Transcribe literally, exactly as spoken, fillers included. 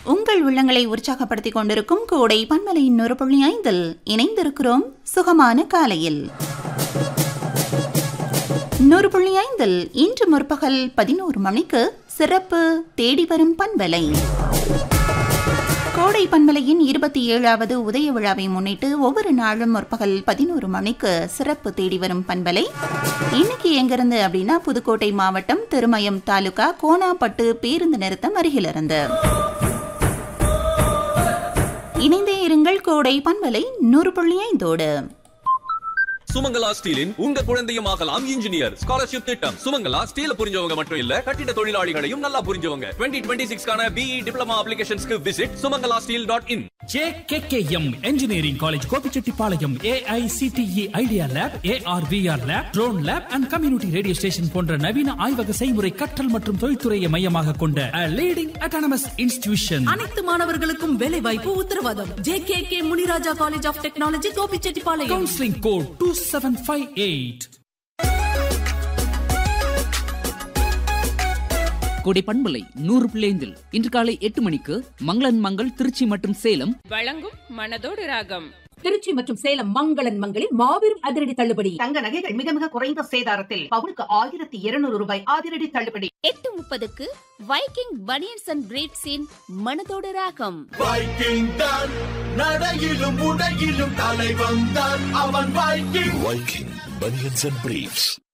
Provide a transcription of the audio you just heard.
உங்கள் உள்ளங்களை உற்சாகப்படுத்திக் கொண்டிருக்கும் கோடை பன்மலையின் நூறு புள்ளி ஐந்தில் இணைந்திருக்கிறோம் சுகமான காலையில். நூறு புள்ளி ஐந்தில் இன்று முற்பகல் பதினோரு மணிக்கு சிறப்பு தேடி வரும் பண்பலை. கோடை பண்பலையின் இருபத்தி ஏழாவது உதய விழாவை முன்னிட்டு ஒவ்வொரு நாளும் முற்பகல் பதினோரு மணிக்கு சிறப்பு தேடி வரும் பண்பலை. இன்னைக்கு எங்கிருந்து அப்படின்னா புதுக்கோட்டை மாவட்டம் திருமயம் தாலுகா கோனாப்பட்டு பேருந்து நிறுத்தம் அருகிலிருந்து. இணைந்தே இருங்கள் கோடை பண்பலை நூறு புள்ளி ஐந்தோடு. சுமங்கலா ஸ்டீலின் உங்க குழந்தையும் ஆகலாம் இன்ஜினியர் ஸ்காலர்ஷிப் திட்டம். சுமங்கலா ஸ்டீல் புரிஞ்சவங்க மட்டும் இல்ல, கட்டிட தொழிலாளிகளையும் நல்லா புரிஞ்சவங்க. Twenty twenty சிக்ஸ்க்கான BE diploma அப்ளிகேஷன்ஸ்க்கு visit Sumangala steel dot in. J K K M engineering college Gobichettipalayam AICTE idea lab, AR VR lab, drone lab and community radio station போன்ற நவீன ஆய்வக செய்முறை கற்றல் மற்றும் தொழில்துறையை மையமாக கொண்ட லீடிங் அட்டானமஸ் இன்ஸ்டிடியூஷன். அனைத்து மாணவர்களுக்கும் வேலை வாய்ப்பு உத்தரவாதம். J K K Muniraja college of technology Gobichettipalayam. Counselling code two seven five eight. கோடை பண்பலை நூறு பிள்ளைந்தில் இன்று காலை எட்டு மணிக்கு மங்களன் மங்கள் திருச்சி மற்றும் சேலம் வழங்கும் மனதோடு ராகம். திருச்சி மற்றும் சேலம் மங்களன் மங்களில் மாபெரும் அதிரடி தள்ளுபடி. தங்க நகைகள் மிக மிக குறைந்த சேதாரத்தில் பவுனுக்கு ஆயிரத்தி இருநூறு ரூபாய் அதிரடி தள்ளுபடி. எட்டு முப்பதுக்கு வைக்கிங் பனியன்ஸ் அண்ட் பிரீட்ஸின் மனதோடு ராகம். வைக்கிங் தான் நடையிலும் உடையிலும் தலை வந்தான் அவன். Viking Viking banians and breeds.